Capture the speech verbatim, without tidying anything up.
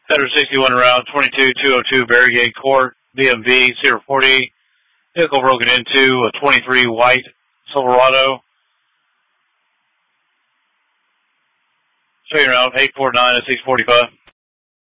Federal sixty-one around twenty-two two oh two Barrygate Court, B M V, Cedar forty. Vehicle broken into a twenty-three white Silverado. Show you around eight four nine at six forty-five.